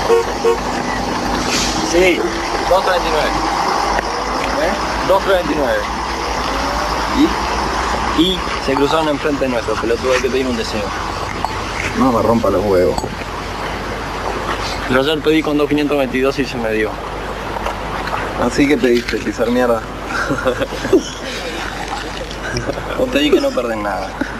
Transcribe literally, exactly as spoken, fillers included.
Sí, dos treinta y nueve. ¿Eh? dos treinta y nueve. ¿Y? Y se cruzaron enfrente nuestro, pero tuve que pedir un deseo. No me rompa los huevos. Pero ayer pedí con dos quinientos veintidós y se me dio. Así que pediste, pisar mierda. O pedí que no perden nada.